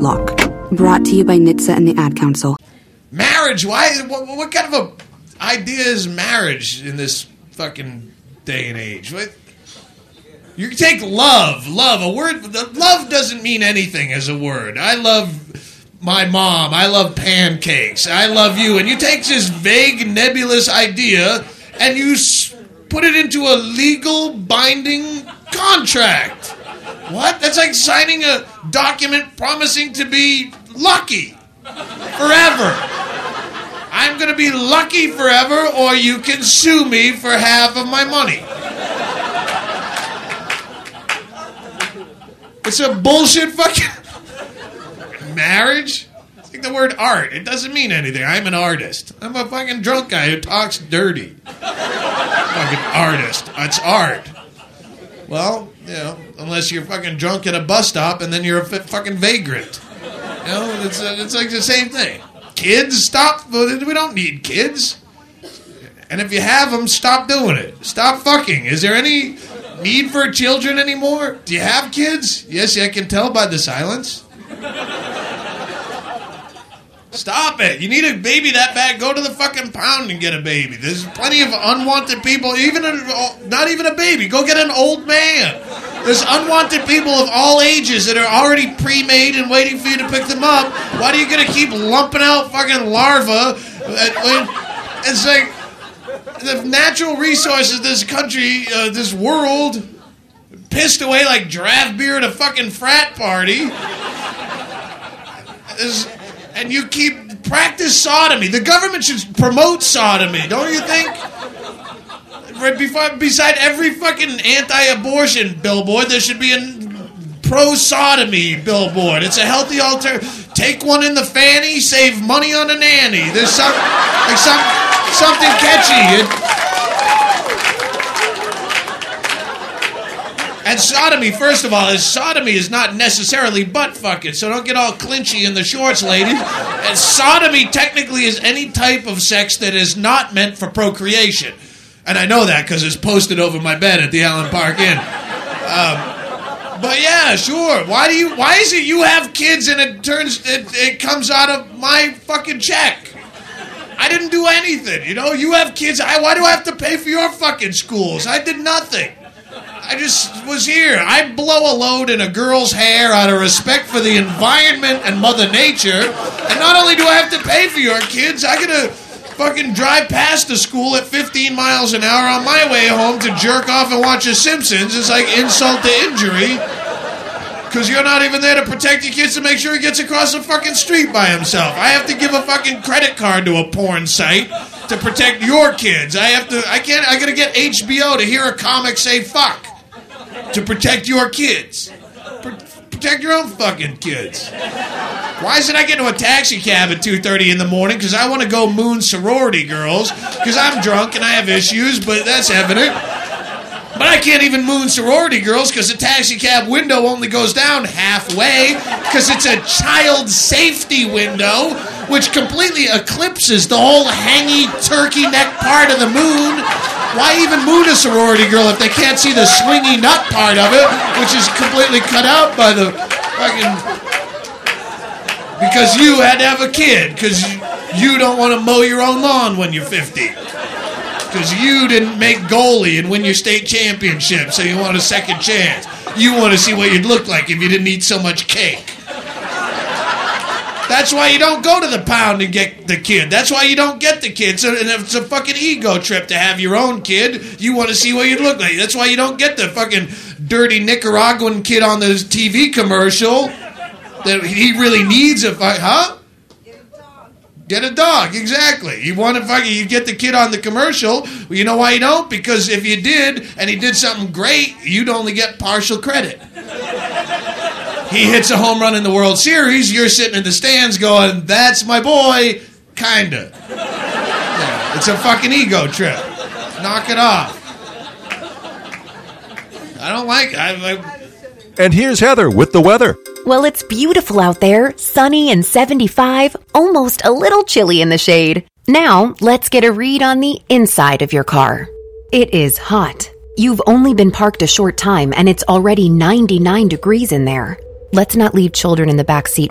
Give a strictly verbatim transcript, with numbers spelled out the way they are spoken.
lock. Brought to you by N H T S A and the Ad Council. Marriage? Why? What, what kind of a idea is marriage in this fucking day and age? What? You can take love. Love. A word. Love doesn't mean anything as a word. I love my mom. I love pancakes. I love you. And you take this vague, nebulous idea and you put it into a legal, binding contract. What? That's like signing a document promising to be lucky forever. I'm going to be lucky forever, or you can sue me for half of my money. It's a bullshit fucking marriage. It's like the word art. It doesn't mean anything. I'm an artist. I'm a fucking drunk guy who talks dirty. Fucking artist. It's art. Well, you know, unless you're fucking drunk at a bus stop and then you're a f- fucking vagrant. You know, it's, uh, it's like the same thing. Kids, stop. We don't need kids. And if you have them, stop doing it. Stop fucking. Is there any need for children anymore? Do you have kids? Yes, I can tell by the silence. Stop it. You need a baby that bad, go to the fucking pound and get a baby. There's plenty of unwanted people, even a, not even a baby. Go get an old man. There's unwanted people of all ages that are already pre-made and waiting for you to pick them up. Why are you going to keep lumping out fucking larvae? It's like the natural resources of this country, uh, this world, pissed away like draft beer at a fucking frat party. Is, and you keep practice sodomy. The government should promote sodomy, don't you think? Right before, beside every fucking anti-abortion billboard, there should be a pro-sodomy billboard. It's a healthy alternative. Take one in the fanny, save money on a nanny. There's some, like some, something catchy. It, And sodomy, first of all, is sodomy is not necessarily butt fucking, so don't get all clinchy in the shorts, ladies. And sodomy technically is any type of sex that is not meant for procreation. And I know that because it's posted over my bed at the Allen Park Inn. Um, but yeah, sure. Why do you? Why is it you have kids and it turns it, it comes out of my fucking check? I didn't do anything. You know, you have kids. I, why do I have to pay for your fucking schools? I did nothing. I just was here. I blow a load in a girl's hair out of respect for the environment and Mother Nature. And not only do I have to pay for your kids, I gotta fucking drive past the school at fifteen miles an hour on my way home to jerk off and watch The Simpsons. It's like insult to injury. Because you're not even there to protect your kids to make sure he gets across the fucking street by himself. I have to give a fucking credit card to a porn site to protect your kids. I have to, I can't, I gotta get H B O to hear a comic say fuck. To protect your kids. Pro- protect your own fucking kids. Why is it I get into a taxi cab at two thirty in the morning? Because I want to go moon sorority girls. Because I'm drunk and I have issues, but that's evident. But I can't even moon sorority girls because the taxi cab window only goes down halfway because it's a child safety window, which completely eclipses the whole hangy turkey neck part of the moon. Why even moon a sorority girl if they can't see the swingy nut part of it, which is completely cut out by the fucking... Because you had to have a kid, because you don't want to mow your own lawn when you're fifty. Because you didn't make goalie and win your state championship, so you want a second chance. You want to see what you'd look like if you didn't eat so much cake. That's why you don't go to the pound and get the kid. That's why you don't get the kid. So, and it's a fucking ego trip to have your own kid. You want to see what you'd look like. That's why you don't get the fucking dirty Nicaraguan kid on the T V commercial that he really needs a fuck, huh? Get a dog, exactly. You want to fucking, you get the kid on the commercial. Well, you know why you don't? Because if you did, and he did something great, you'd only get partial credit. He hits a home run in the World Series, you're sitting in the stands going, that's my boy, kinda. Yeah, it's a fucking ego trip. Knock it off. I don't like it. I, I... And here's Heather with the weather. Well, it's beautiful out there, sunny and seventy-five, almost a little chilly in the shade. Now, let's get a read on the inside of your car. It is hot. You've only been parked a short time and it's already ninety-nine degrees in there. Let's not leave children in the back seat